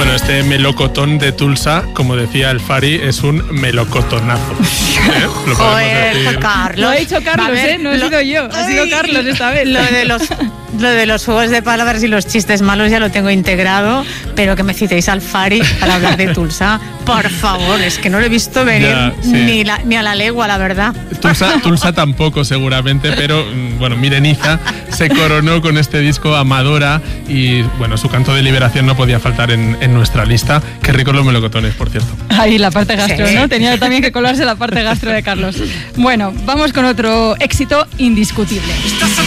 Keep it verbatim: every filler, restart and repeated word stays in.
Bueno, este melocotón de Tulsa, como decía el Fari, es un melocotonazo. ¿Eh? Lo Joder, decir. Carlos. Lo ha dicho Carlos, A ver, ¿eh? No he lo- sido yo, ha sido Ay, Carlos esta vez. Lo de los... Lo de los juegos de palabras y los chistes malos ya lo tengo integrado, pero que me citéis al Fari para hablar de Tulsa, por favor, es que no lo he visto venir Ya, sí. ni, la- ni a la legua, la verdad. Tulsa, Tulsa tampoco seguramente, pero bueno, Mireniza se coronó con este disco Amadora y bueno, su canto de liberación no podía faltar en, en nuestra lista. Qué ricos los melocotones, por cierto. Ahí la parte gastro, Sí. ¿no? Tenía también que colarse la parte gastro de Carlos. Bueno, vamos con otro éxito indiscutible. Estás